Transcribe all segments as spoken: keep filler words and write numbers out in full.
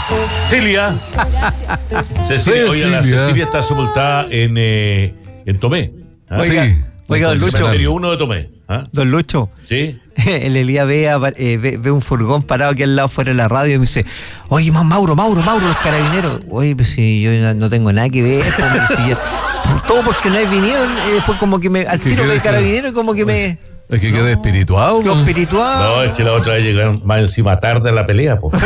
Cecilia. Cecilia, oye, la Cecilia está sepultada en, eh, en Tomé. ¿Ah? Oiga, sí. Oiga, don Lucho. Cementerio uno de Tomé. ¿Ah? Don Lucho. Sí. El Elías ve, eh, ve, ve un furgón parado aquí al lado fuera de la radio y me dice, oye, más Mauro, Mauro, Mauro, los carabineros. Oye, pues si yo no, no tengo nada que ver, hombre, si yo, todo porque no he venido, y después como que me, al tiro ve el carabinero y como que me... Es que no, queda espirituado. ¿No? espirituado. No, es que la otra vez llegaron más encima tarde a la pelea, po.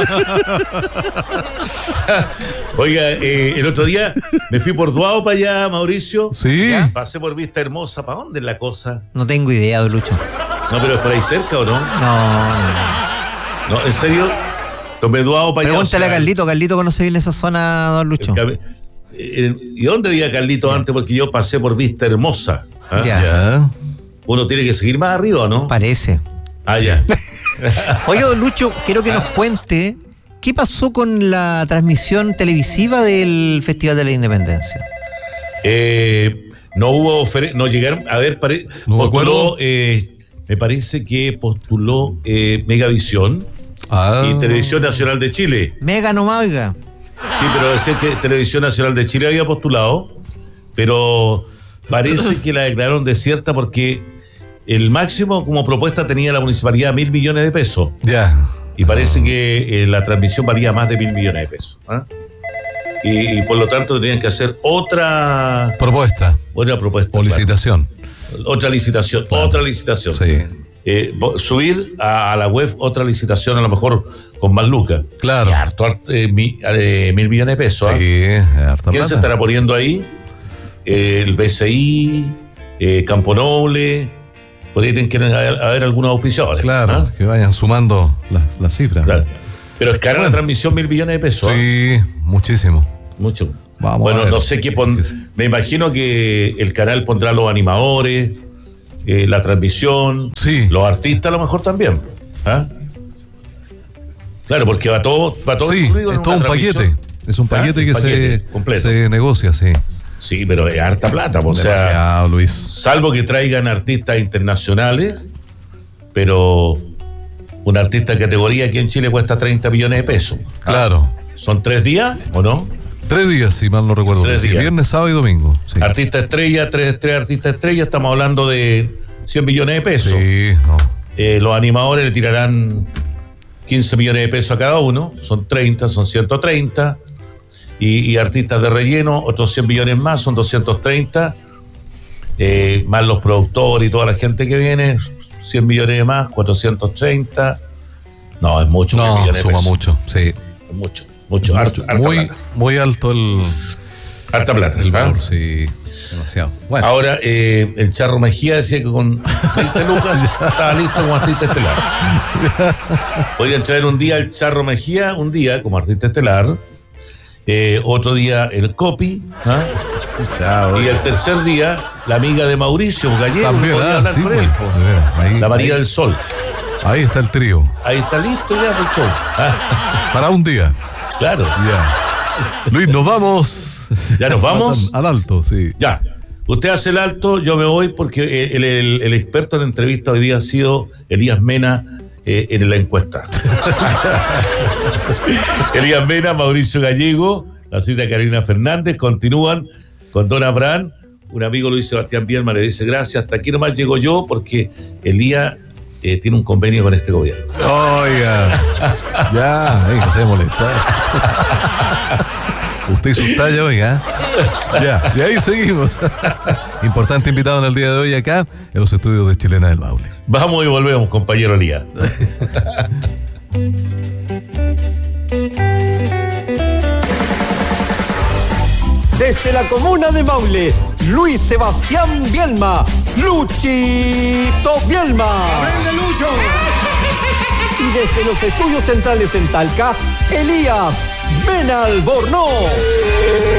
Oiga, eh, el otro día me fui por Duao para allá, Mauricio. Sí. ¿Ya? Pasé por Vista Hermosa. ¿Para dónde es la cosa? No tengo idea, don Lucho. No, pero es por ahí cerca, ¿o no? No. No, ¿en serio? Tomé Duao para allá. Pregúntale o sea, a Carlito. Carlito conoce bien esa zona, don Lucho. El, el, ¿Y dónde vivía Carlito ya. antes? Porque yo pasé por Vista Hermosa. ¿Ah? Ya. ya. Uno tiene que seguir más arriba, ¿no? Parece. Ah, ya. Oiga, don Lucho, quiero que nos cuente qué pasó con la transmisión televisiva del Festival de la Independencia. Eh, no hubo, no llegaron, a ver, pare, no postuló, eh, me parece que postuló eh, Megavisión ah. y Televisión Nacional de Chile. Mega nomás, oiga. Sí, pero decía que Televisión Nacional de Chile había postulado, pero parece que la declararon desierta porque el máximo como propuesta tenía la municipalidad mil millones de pesos. Ya. Y parece que eh, la transmisión valía más de mil millones de pesos. ¿eh? Y, y por lo tanto tenían que hacer otra propuesta. Otra propuesta. O licitación. Claro. Otra licitación, claro. otra licitación. Sí. Eh, subir a, a la web otra licitación, a lo mejor con más lucas. Claro. Y harto, harto, eh, mi, eh, mil millones de pesos. Sí, ¿eh? harta ¿Quién plata. se estará poniendo ahí? Eh, el B C I, eh, Campo Noble. Podría tener que haber, haber algunos auspiciadores. Claro, ¿eh? Que vayan sumando las la cifras. Claro. Pero es cara bueno. la transmisión, mil millones de pesos. Sí, ¿eh? muchísimo. Mucho. Vamos bueno, a ver. no sé qué pon... Me imagino que el canal pondrá los animadores, eh, la transmisión, sí. los artistas a lo mejor también. ¿Ah? Claro, porque va todo, va todo sí, incluido en es todo una un paquete. Es un paquete ¿Ah? que paquete se, completo. se negocia, sí. Sí, pero es harta plata, o sea, Luis. Salvo que traigan artistas internacionales, pero un artista de categoría aquí en Chile cuesta treinta millones de pesos. Claro. ¿Son tres días o no? Tres días, si mal no recuerdo. Tres sí, días. Viernes, sábado y domingo. Sí. Artista estrella, tres, tres artistas estrella, estamos hablando de cien millones de pesos. Sí, no. Eh, los animadores le tirarán quince millones de pesos a cada uno, son treinta, son ciento treinta. Y, y artistas de relleno, otros cien millones más, son doscientos treinta. Eh, más los productores y toda la gente que viene, cien millones más, cuatrocientos treinta. No, es mucho. No, suma mucho, sí. Es mucho, mucho, harto, harta muy, plata. Muy alto el... Harta plata. El valor, ¿ah? sí, demasiado. Bueno. Ahora, eh, el Charro Mejía decía que con veinte lucas estaba listo como artista estelar. Podían traer un día el Charro Mejía, un día como artista estelar. Eh, otro día el Copy, ¿ah? Chao, y el tercer día la amiga de Mauricio Gallego. También, podía ah, hablar sí, con él, ahí, la María ahí, del Sol. Ahí está el trío. Ahí está listo ya el show. ¿Ah? Para un día. Claro. Ya. Luis, nos vamos. ¿Ya nos vamos? Al alto, sí. Ya. Usted hace el alto, yo me voy porque el, el, el experto en entrevista hoy día ha sido Elías Mena. Eh, en la encuesta. Elías Mena, Mauricio Gallego, la señora Carolina Fernández continúan con Don Abraham. Un amigo Luis Sebastián Bielma le dice gracias. Hasta aquí nomás llego yo porque Elías eh, tiene un convenio con este gobierno. Oiga, ya, ay, que se molesta. Usted y su talla, oiga. Ya, y ahí seguimos. Importante invitado en el día de hoy acá en los estudios de Chilena del Maule. Vamos y volvemos, compañero Elías. Desde la comuna de Maule, Luis Sebastián Bielma, Luchito Bielma. ¡Aprende, Lucho! Y desde los estudios centrales en Talca, Elías Benalbornoz.